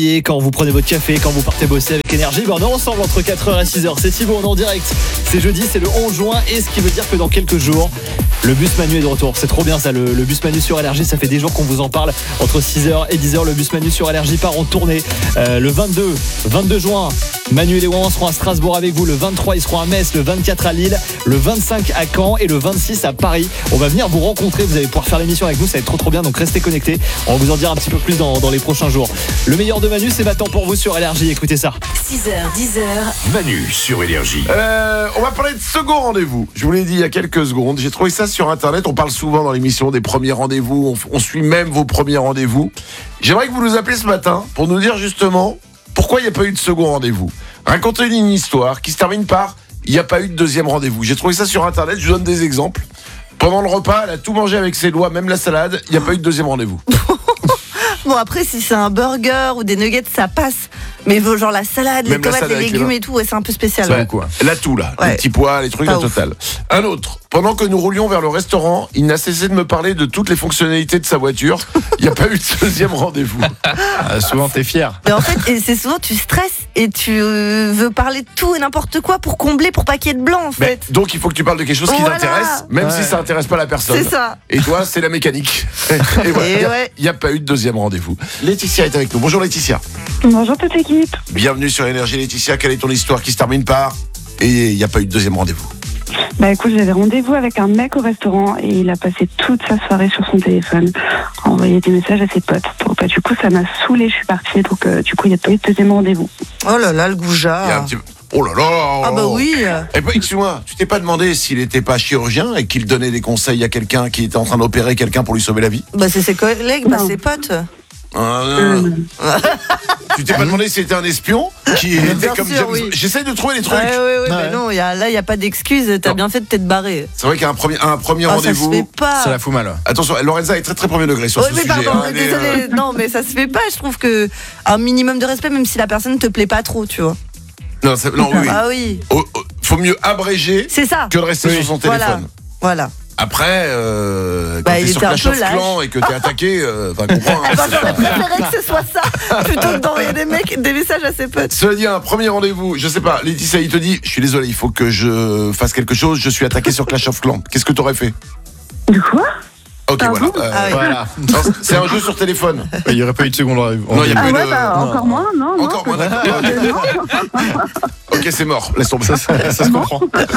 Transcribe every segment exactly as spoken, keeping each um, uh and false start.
Et quand vous prenez votre café, quand vous partez bosser avec énergie, ben on est ensemble entre quatre heures et six heures. C'est Thibaut, on est en direct. C'est jeudi, c'est le onze juin, et ce qui veut dire que dans quelques jours, le bus Manu est de retour. C'est trop bien ça, le, le bus Manu sur Énergie. Ça fait des jours qu'on vous en parle. Entre six heures et dix heures, le bus Manu sur Énergie part en tournée. Euh, le vingt-deux juin, Manu et les Wans seront à Strasbourg avec vous. Le vingt-trois, ils seront à Metz. Le vingt-quatre à Lille. Le vingt-cinq à Caen. Et le vingt-six à Paris. On va venir vous rencontrer. Vous allez pouvoir faire l'émission avec nous. Ça va être trop trop bien. Donc restez connectés. On va vous en dire un petit peu plus dans, dans les prochains jours. Le meilleur de Manu, c'est maintenant pour vous sur Énergie. Écoutez ça. six heures, dix heures. Manu sur Énergie. Euh, on va parler de second rendez-vous. Je vous l'ai dit il y a quelques secondes. J'ai trouvé ça sur Internet. On parle souvent dans l'émission des premiers rendez-vous. On, on suit même vos premiers rendez-vous. J'aimerais que vous nous appeliez ce matin pour nous dire justement pourquoi il n'y a pas eu de second rendez-vous. Racontez une histoire qui se termine par il n'y a pas eu de deuxième rendez-vous. J'ai trouvé ça sur Internet. Je vous donne des exemples. Pendant le repas, elle a tout mangé avec ses doigts, même la salade. Il n'y a pas eu de deuxième rendez-vous. Bon, après, si c'est un burger ou des nuggets, ça passe. Mais genre la salade, Même les la tomates, salade les avec les légumes mains. et tout, ouais, c'est un peu spécial. Ouais. Ouais. Quoi. Là tout là, Ouais. les petits pois, les trucs, Pas la ouf. totale. Un autre, pendant que nous roulions vers le restaurant, il n'a cessé de me parler de toutes les fonctionnalités de sa voiture. Il n'y a pas eu de deuxième rendez-vous. Ah, souvent t'es fier. Mais en fait, et c'est souvent tu stresses et tu euh, veux parler de tout et n'importe quoi pour combler, pour pas qu'il y ait de blanc en Mais, fait. donc il faut que tu parles de quelque chose qui Voilà. t'intéresse, même Ouais. si ça n'intéresse pas la personne. C'est ça. Et toi, c'est la mécanique. Et voilà, Et il n'y a, ouais. il y a pas eu de deuxième rendez-vous. Laetitia est avec nous. Bonjour Laetitia. Bonjour toute l'équipe. Bienvenue sur Énergie Laetitia. Quelle est ton histoire qui se termine par et il n'y a pas eu de deuxième rendez-vous? Bah écoute, j'avais rendez-vous avec un mec au restaurant et il a passé toute sa soirée sur son téléphone, à envoyer des messages à ses potes. Donc bah, du coup, ça m'a saoulée, je suis partie. Donc euh, du coup, il n'y a pas eu de deuxième rendez-vous. Oh là là, le Il y a un goujat. petit... Oh là là. Ah bah oui. Eh ben, excuse-moi, tu t'es pas demandé s'il n'était pas chirurgien et qu'il donnait des conseils à quelqu'un qui était en train d'opérer quelqu'un pour lui sauver la vie? Bah c'est ses collègues, bah Non. ses potes. Ah, Euh, Tu t'es pas demandé si c'était un espion qui était Bien comme sûr, James oui. J'essaie de trouver les Ouais, trucs. ouais, ouais, Ouais. bah non, y a, là, il n'y a pas d'excuse. T'as Non. bien fait de t'être barré. C'est vrai qu'à un premier, un premier Ah, ça se rendez-vous. fait pas. Ça la fout mal. Attention, Lorenza est très très premier degré sur Oui, ce mais sujet. pardon, hein, elle est, désolé. euh, Non, mais ça se fait pas. Je trouve que un minimum de respect, même si la personne te plaît pas trop, tu vois. Non, ça- non, oui, oui. Ah oui, Oh, oh, faut mieux abréger c'est ça. que de rester Oui. sur son Voilà. téléphone. Voilà. Après, euh, quand Bah, t'es il sur était un Clash peu of lâche. Clans et que t'es attaqué, euh, enfin, comprends. hein, Bah, c'est- j'aurais préféré que ce soit ça plutôt que d'envoyer des mecs des messages à ses potes. Cela dit, un premier rendez-vous, je sais pas, Laetitia, il te dit, je suis désolé, il faut que je fasse quelque chose, je suis attaqué sur Clash of Clans. Qu'est-ce que t'aurais fait? de quoi? Ok, Pardon voilà. euh, Ah oui. Voilà. non, c'est un jeu sur téléphone. Il n'y aurait pas eu de seconde rendez-vous. Non, il y a Ah pas eu ouais, de- bah non. encore moins, non, non. Encore moins, parce d'accord. que- non. Ok, c'est mort, laisse tomber. Ça, ça, ça se comprend.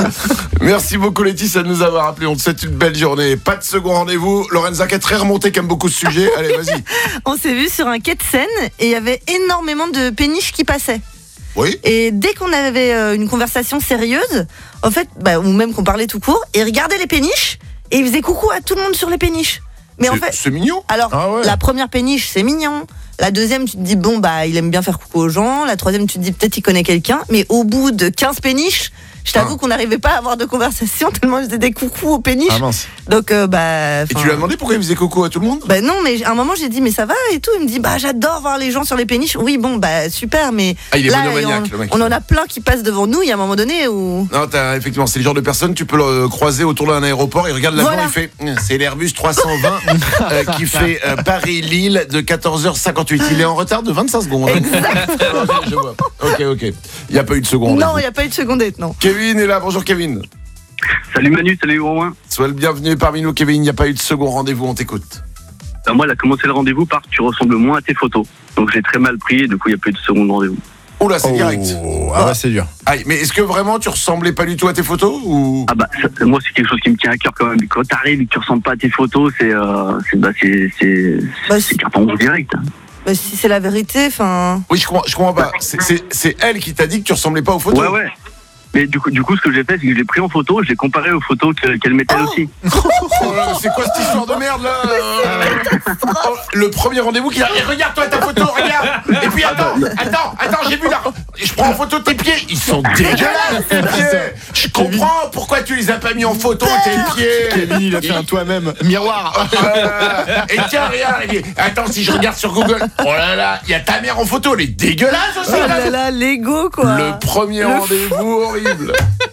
Merci beaucoup Laetitia de nous avoir appelé, on te souhaite une belle journée. Pas de second rendez-vous, Lorenza qui est très remontée, qui aime beaucoup ce sujet. Allez, vas-y. On s'est vu sur un quai de Seine et il y avait énormément de péniches qui passaient. Oui. Et dès qu'on avait euh, une conversation sérieuse, en fait, bah, ou même qu'on parlait tout court, ils regardaient les péniches et ils faisaient coucou à tout le monde sur les péniches. Mais en C'est- fait, C'est mignon. alors, Ah ouais. la première péniche, c'est mignon. La deuxième, tu te dis, bon, bah, il aime bien faire coucou aux gens. La troisième, tu te dis, peut-être il connaît quelqu'un. Mais au bout de quinze péniches, je t'avoue Ah. qu'on n'arrivait pas à avoir de conversation tellement je faisais des coucous aux péniches. Ah mince. Donc, euh, bah. Et tu enfin, lui as demandé pourquoi il faisait coco à tout le monde? Bah non, mais à un moment j'ai dit mais ça va et tout. Il me dit bah j'adore voir les gens sur les péniches. Oui bon bah super, mais Ah, il est là monomaniaque, on, le mec. on en a plein qui passent devant nous. Il y a un moment donné où Non, t'as, effectivement, c'est le genre de personne, tu peux le euh, croiser autour d'un aéroport, il regarde l'avion, Voilà. il fait, c'est l'Airbus trois cent vingt euh, qui fait euh, Paris-Lille de quatorze heures cinquante-huit. Il est en retard de vingt-cinq secondes. Ok, je vois. Ok, ok. Il n'y a pas eu de seconde. non il n'y a pas eu de secondette non. Kevin est là, bonjour Kevin. Salut Manu, salut Romain. Sois le bienvenu parmi nous Kevin, il n'y a pas eu de second rendez-vous, on t'écoute. Ben, moi, elle a commencé le rendez-vous par tu ressembles moins à tes photos. Donc j'ai très mal pris et du coup, il n'y a plus de second rendez-vous. Oh là, c'est Oh, direct. ah ouais, c'est dur. Aïe, mais est-ce que vraiment tu ressemblais pas du tout à tes photos ou... Ah bah, ça- moi, c'est quelque chose qui me tient à cœur quand même. Quand t'arrives et que tu ressembles pas à tes photos, c'est euh, c'est bah, c'est c'est Bah, c'est si- carton rouge direct. Bah, si c'est la vérité enfin. Oui, je comprends, je comprends pas. C'est, c'est, c'est elle qui t'a dit que tu ressemblais pas aux photos. Ouais, ouais. Mais du coup, du coup, ce que j'ai fait, c'est que je l'ai pris en photo, je l'ai comparé aux photos que- qu'elle mettait elle aussi. Oh là, c'est quoi cette histoire de merde là euh Oh, le premier rendez-vous qui a... Et regarde toi ta photo, regarde. Et puis attends, attends, attends, j'ai vu là. Je prends en photo tes pieds, ils sont dégueulasses tes pieds. Je comprends pourquoi tu les as pas mis en photo tes pieds. Kevin, il a fait un toi-même. Miroir. Euh, et tiens, regarde, il dit, attends, si je regarde sur Google, oh là là, il y a ta mère en photo, elle est dégueulasse aussi. Oh là là Lego quoi. Le premier Le rendez-vous horrible.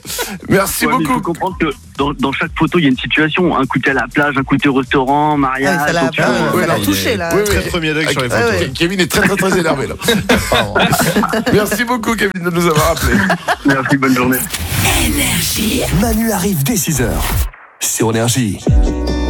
Merci Ouais, mais il beaucoup. faut comprendre que dans, dans chaque photo, il y a une situation. Un côté à la plage, un côté au restaurant, Ah, mariage. oui, ça l'a donc, ah, euh, ouais, ça l'a il touché est- là. Oui, Très oui. premier deck sur les Ah, photos. ouais. Kevin est très très très énervé là. Merci beaucoup Kevin de nous avoir appelé. Merci, bonne journée. Manu arrive dès six heures sur Énergie.